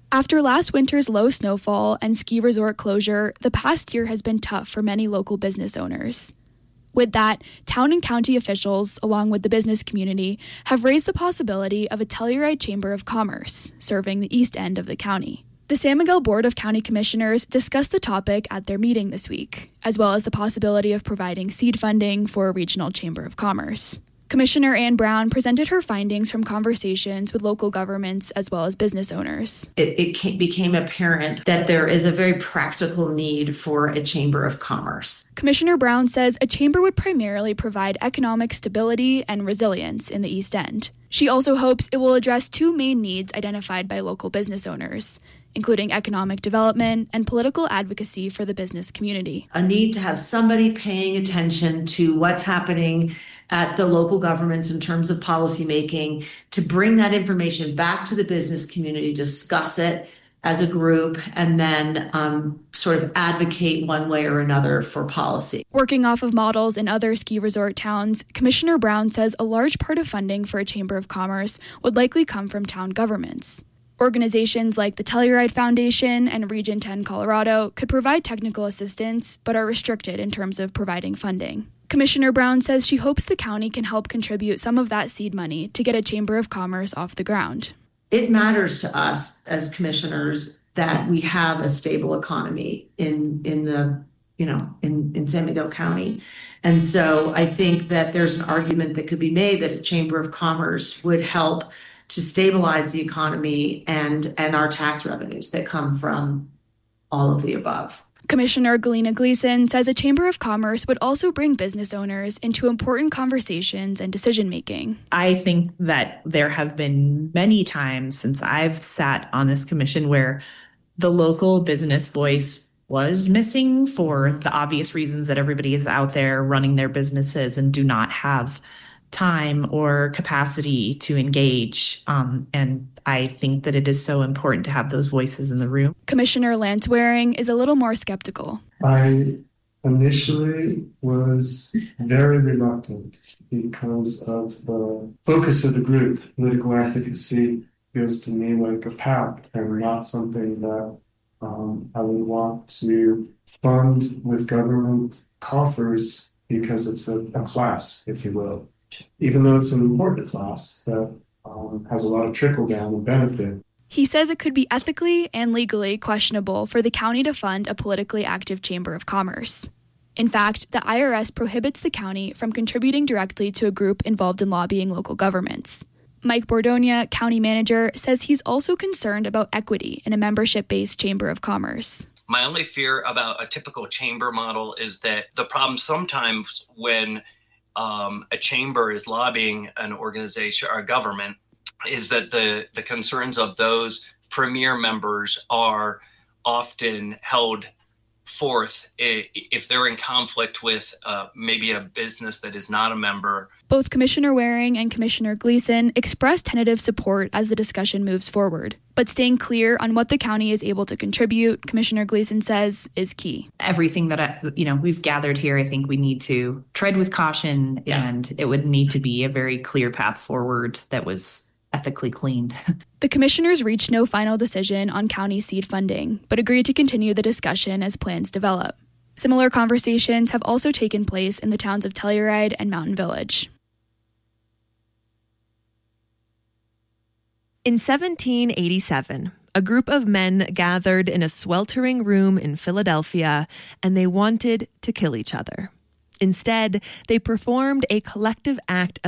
After last winter's low snowfall and ski resort closure, the past year has been tough for many local business owners. With that, town and county officials, along with the business community, have raised the possibility of a Telluride Chamber of Commerce, serving the east end of the county. The San Miguel Board of County Commissioners discussed the topic at their meeting this week, as well as the possibility of providing seed funding for a regional chamber of commerce. Commissioner Ann Brown presented her findings from conversations with local governments as well as business owners. It became apparent that there is a very practical need for a chamber of commerce. Commissioner Brown says a chamber would primarily provide economic stability and resilience in the East End. She also hopes it will address two main needs identified by local business owners, including economic development and political advocacy for the business community. A need to have somebody paying attention to what's happening at the local governments in terms of policy making, to bring that information back to the business community, discuss it as a group, and then sort of advocate one way or another for policy. Working off of models in other ski resort towns, Commissioner Brown says a large part of funding for a Chamber of Commerce would likely come from town governments. Organizations like the Telluride Foundation and Region 10 Colorado could provide technical assistance, but are restricted in terms of providing funding. Commissioner Brown says she hopes the county can help contribute some of that seed money to get a Chamber of Commerce off the ground. It matters to us as commissioners that we have a stable economy in San Miguel County. And so I think that there's an argument that could be made that a Chamber of Commerce would help to stabilize the economy and our tax revenues that come from all of the above. Commissioner Galina Gleason says a Chamber of Commerce would also bring business owners into important conversations and decision-making. I think that there have been many times since I've sat on this commission where the local business voice was missing for the obvious reasons that everybody is out there running their businesses and do not have time or capacity to engage. And I think that it is so important to have those voices in the room. Commissioner Lance Waring is a little more skeptical. I initially was very reluctant because of the focus of the group. Political advocacy feels to me like a pact and not something that I would want to fund with government coffers because it's a class, if you will. Even though it's an important class that has a lot of trickle-down and benefit. He says it could be ethically and legally questionable for the county to fund a politically active Chamber of Commerce. In fact, the IRS prohibits the county from contributing directly to a group involved in lobbying local governments. Mike Bordonia, county manager, says he's also concerned about equity in a membership-based Chamber of Commerce. My only fear about a typical chamber model is that the problem sometimes when a chamber is lobbying an organization or a government is that the concerns of those premier members are often held forth if they're in conflict with maybe a business that is not a member. Both Commissioner Waring and Commissioner Gleason expressed tentative support as the discussion moves forward. But staying clear on what the county is able to contribute, Commissioner Gleason says, is key. Everything that we've gathered here, I think we need to tread with caution, and it would need to be a very clear path forward that was ethically cleaned. The commissioners reached no final decision on county seed funding, but agreed to continue the discussion as plans develop. Similar conversations have also taken place in the towns of Telluride and Mountain Village. In 1787, a group of men gathered in a sweltering room in Philadelphia, and they wanted to kill each other. Instead, they performed a collective act